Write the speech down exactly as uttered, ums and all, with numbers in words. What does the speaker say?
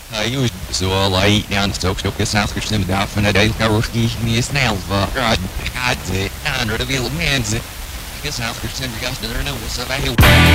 أيوة والله يعني سوق سوق يسافر كش نبدأ فنا دايل كروشي نيسنايل فقعد قعد زي أنا ربي المنزل يسافر كش نبدأ فنا وصباحي